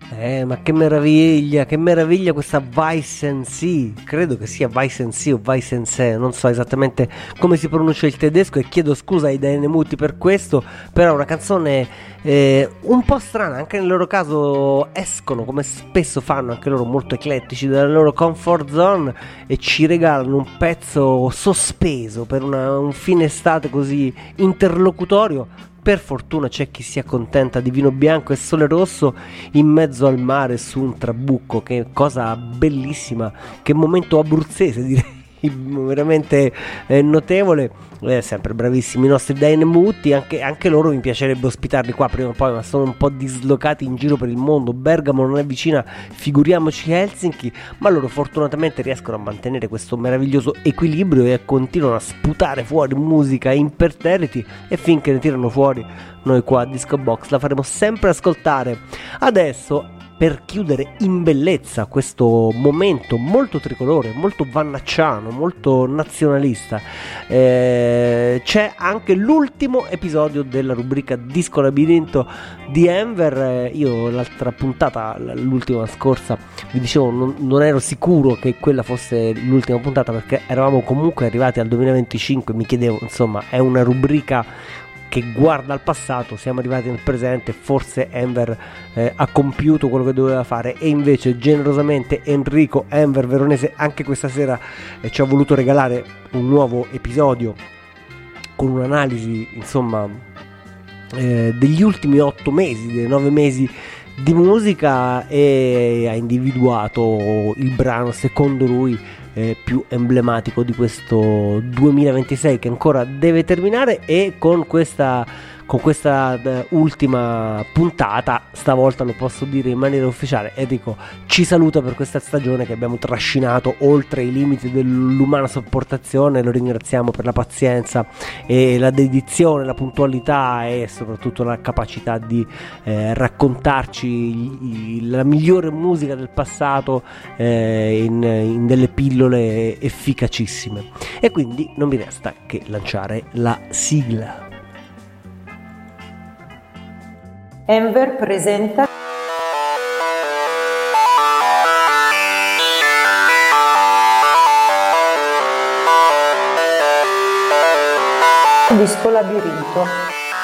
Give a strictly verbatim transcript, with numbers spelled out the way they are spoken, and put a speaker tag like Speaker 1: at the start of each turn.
Speaker 1: Eh, ma che meraviglia, che meraviglia questa Weissensee, credo che sia Weissensee o Weissensee, non so esattamente come si pronuncia il tedesco e chiedo scusa ai Dainemuti per questo, però è una canzone eh, un po' strana, anche nel loro caso escono, come spesso fanno, anche loro molto eclettici, dalla loro comfort zone e ci regalano un pezzo sospeso per una, un fine estate così interlocutorio. Per fortuna c'è chi si accontenta di vino bianco e sole rosso in mezzo al mare su un trabucco, che cosa bellissima, che momento abruzzese direi, veramente eh, notevole. Eh, sempre bravissimi i nostri Dainemuti, anche, anche loro mi piacerebbe ospitarli qua prima o poi, ma sono un po' dislocati in giro per il mondo. Bergamo non è vicina, figuriamoci Helsinki, ma loro fortunatamente riescono a mantenere questo meraviglioso equilibrio e continuano a sputare fuori musica imperterriti, e finché ne tirano fuori noi qua a Disco Box la faremo sempre ascoltare. Adesso, per chiudere in bellezza questo momento molto tricolore, molto vannacciano, molto nazionalista, eh, c'è anche l'ultimo episodio della rubrica Disco Labirinto di Enver. Eh, io l'altra puntata, l'ultima scorsa, vi dicevo non, non ero sicuro che quella fosse l'ultima puntata, perché eravamo comunque arrivati al duemilaventicinque. Mi chiedevo, insomma, è una rubrica che guarda al passato, siamo arrivati nel presente, forse Enver eh, ha compiuto quello che doveva fare, e invece generosamente Enrico Enver Veronese anche questa sera eh, ci ha voluto regalare un nuovo episodio con un'analisi, insomma, eh, degli ultimi otto mesi, dei nove mesi di musica, e ha individuato il brano secondo lui eh, più emblematico di questo duemilaventisei che ancora deve terminare. E con questa con questa uh, ultima puntata, stavolta lo posso dire in maniera ufficiale, Enrico ci saluta per questa stagione che abbiamo trascinato oltre i limiti dell'umana sopportazione. Lo ringraziamo per la pazienza e la dedizione, la puntualità e soprattutto la capacità di eh, raccontarci i, i, la migliore musica del passato eh, in, in delle pillole efficacissime. E quindi non mi resta che lanciare la sigla.
Speaker 2: Enver presenta Disco Labirinto.